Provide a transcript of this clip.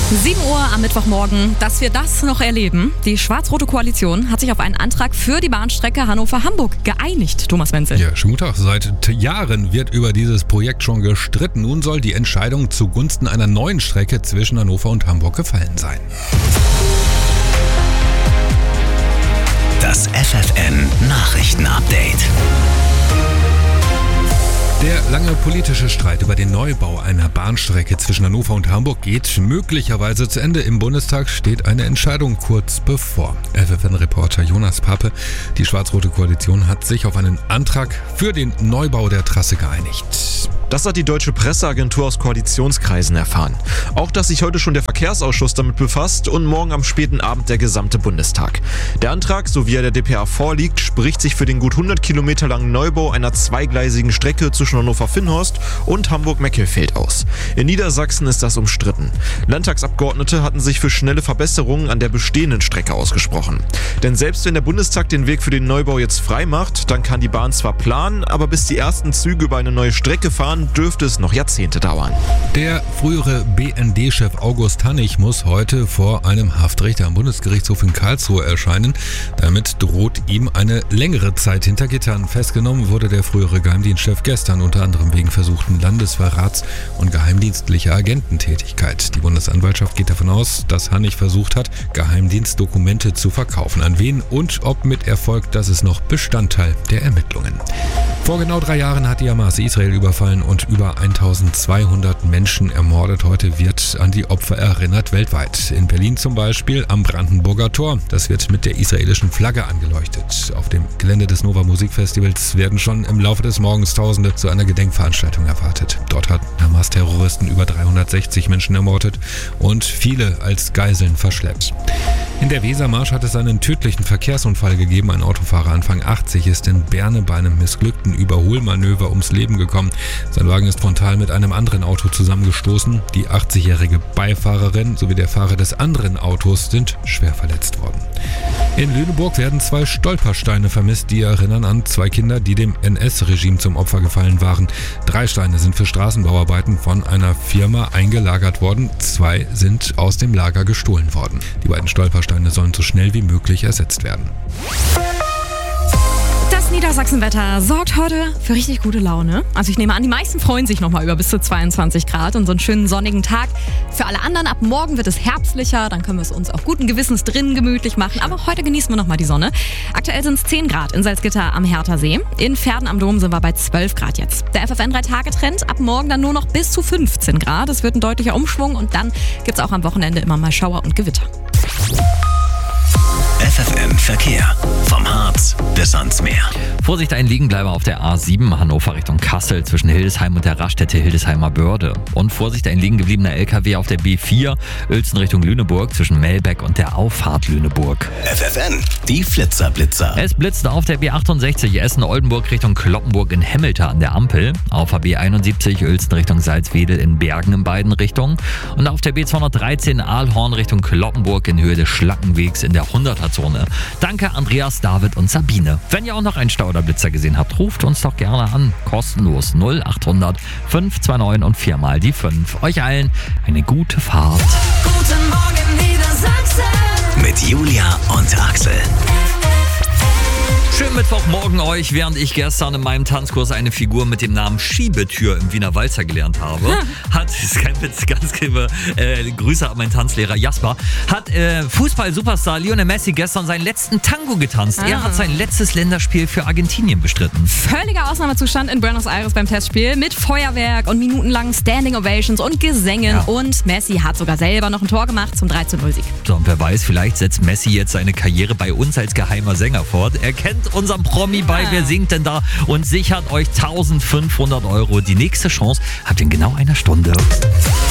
7 Uhr am Mittwochmorgen, dass wir das noch erleben. Die schwarz-rote Koalition hat sich auf einen Antrag für die Bahnstrecke Hannover-Hamburg geeinigt, Thomas Menzel. Ja, schönen guten Tag. Seit Jahren wird über dieses Projekt schon gestritten. Nun soll die Entscheidung zugunsten einer neuen Strecke zwischen Hannover und Hamburg gefallen sein. Das FFN-Nachrichten-Update. Der lange politische Streit über den Neubau einer Bahnstrecke zwischen Hannover und Hamburg geht möglicherweise zu Ende. Im Bundestag steht eine Entscheidung kurz bevor. FFN-Reporter Jonas Pape, die schwarz-rote Koalition hat sich auf einen Antrag für den Neubau der Trasse geeinigt. Das hat die deutsche Presseagentur aus Koalitionskreisen erfahren. Auch, dass sich heute schon der Verkehrsausschuss damit befasst und morgen am späten Abend der gesamte Bundestag. Der Antrag, so wie er der dpa vorliegt, spricht sich für den gut 100 Kilometer langen Neubau einer zweigleisigen Strecke zwischen Hannover-Vinnhorst und Hamburg-Meckelfeld aus. In Niedersachsen ist das umstritten. Landtagsabgeordnete hatten sich für schnelle Verbesserungen an der bestehenden Strecke ausgesprochen. Denn selbst wenn der Bundestag den Weg für den Neubau jetzt frei macht, dann kann die Bahn zwar planen, aber bis die ersten Züge über eine neue Strecke fahren, dürfte es noch Jahrzehnte dauern. Der frühere BND-Chef August Hannig muss heute vor einem Haftrichter am Bundesgerichtshof in Karlsruhe erscheinen. Damit droht ihm eine längere Zeit hinter Gittern. Festgenommen wurde der frühere Geheimdienstchef gestern unter anderem wegen versuchten Landesverrats und geheimdienstlicher Agententätigkeit. Die Bundesanwaltschaft geht davon aus, dass Hannig versucht hat, Geheimdienstdokumente zu verkaufen. An wen und ob mit Erfolg, das ist noch Bestandteil der Ermittlungen. Vor genau 3 Jahren hat die Hamas Israel überfallen und über 1200 Menschen ermordet. Heute wird an die Opfer erinnert weltweit. In Berlin zum Beispiel am Brandenburger Tor. Das wird mit der israelischen Flagge angeleuchtet. Auf dem Gelände des Nova Musikfestivals werden schon im Laufe des Morgens Tausende zu einer Gedenkveranstaltung erwartet. Dort hat Hamas-Terroristen über 360 Menschen ermordet und viele als Geiseln verschleppt. In der Wesermarsch hat es einen tödlichen Verkehrsunfall gegeben. Ein Autofahrer Anfang 80 ist in Berne bei einem missglückten Überholmanöver ums Leben gekommen. Sein Wagen ist frontal mit einem anderen Auto zusammengestoßen. Die 80-jährige Beifahrerin sowie der Fahrer des anderen Autos sind schwer verletzt worden. In Lüneburg werden 2 Stolpersteine vermisst, die erinnern an 2 Kinder, die dem NS-Regime zum Opfer gefallen waren. 3 Steine sind für Straßenbauarbeiten von einer Firma eingelagert worden. 2 sind aus dem Lager gestohlen worden. Die beiden Stolpersteine sollen so schnell wie möglich ersetzt werden. Das Niedersachsenwetter sorgt heute für richtig gute Laune. Also ich nehme an, die meisten freuen sich nochmal über bis zu 22 Grad und so einen schönen sonnigen Tag. Für alle anderen, ab morgen wird es herbstlicher, dann können wir es uns auch guten Gewissens drinnen gemütlich machen. Aber heute genießen wir nochmal die Sonne. Aktuell sind es 10 Grad in Salzgitter am Herthasee. In Verden am Dom sind wir bei 12 Grad jetzt. Der FFN 3-Tage-Trend, ab morgen dann nur noch bis zu 15 Grad. Es wird ein deutlicher Umschwung und dann gibt es auch am Wochenende immer mal Schauer und Gewitter. FFN Verkehr. Vom Harz bis ans Meer. Vorsicht, ein Liegenbleiber auf der A7 Hannover Richtung Kassel zwischen Hildesheim und der Raststätte Hildesheimer Börde. Und Vorsicht, ein liegen gebliebener LKW auf der B4 Uelzen Richtung Lüneburg zwischen Melbeck und der Auffahrt Lüneburg. FFN, die Flitzer-Blitzer. Es blitzt auf der B68 Essen-Oldenburg Richtung Kloppenburg in Hemmelte an der Ampel. Auf der B71 Uelzen Richtung Salzwedel in Bergen in beiden Richtungen. Und auf der B213 Aalhorn Richtung Kloppenburg in Höhe des Schlackenwegs in der 100er-Zone. Danke Andreas, David und Sabine. Wenn ihr auch noch einen Stau oder Blitzer gesehen habt, ruft uns doch gerne an. Kostenlos 0800 529 und 4 mal die 5. Euch allen eine gute Fahrt. Guten Morgen Niedersachsen. Mit Julia und Axel. Schönen Mittwochmorgen euch, während ich gestern in meinem Tanzkurs eine Figur mit dem Namen Schiebetür im Wiener Walzer gelernt habe, das ist kein Witz, ganz liebe Grüße an meinen Tanzlehrer Jasper, hat Fußball-Superstar Lionel Messi gestern seinen letzten Tango getanzt. Er hat sein letztes Länderspiel für Argentinien bestritten. Völliger Ausnahmezustand in Buenos Aires beim Testspiel mit Feuerwerk und minutenlangen Standing Ovations und Gesängen. Ja. Und Messi hat sogar selber noch ein Tor gemacht zum 3:0-Sieg. So, und wer weiß, vielleicht setzt Messi jetzt seine Karriere bei uns als geheimer Sänger fort. Er kennt unseren Promi bei Wer singt denn da? Und sichert euch 1500 €. Die nächste Chance habt ihr in genau einer Stunde.